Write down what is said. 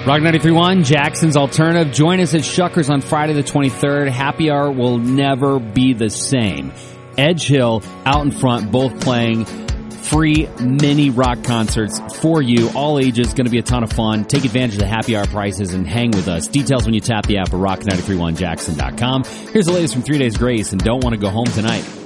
Rock 93.1, Jackson's Alternative. Join us at Shuckers on Friday the 23rd. Happy hour will never be the same. Edge Hill out in front, both playing free mini rock concerts for you, all ages. Going to be a ton of fun. Take advantage of the happy hour prices and hang with us. Details when you tap the app at rock931jackson.com. Here's the latest from 3 Days Grace and Don't Want to Go Home Tonight.